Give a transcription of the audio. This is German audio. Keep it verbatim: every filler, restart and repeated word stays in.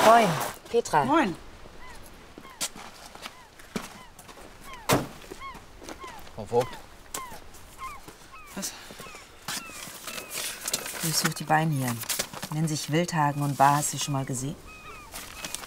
Moin, Petra. Moin. Frau Vogt. Was? Ich suche die Beine hier. Nennen sich Wildhagen und Bar. Hast du schon mal gesehen?